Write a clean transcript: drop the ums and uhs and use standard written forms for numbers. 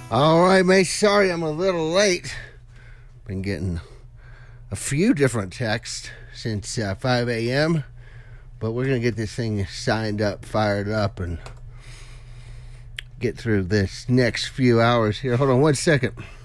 All right, mate. Sorry I'm a little late. Been getting a few different texts since 5 a.m. But we're going to get this thing signed up, fired up, and get through this next few hours here. Hold on one second.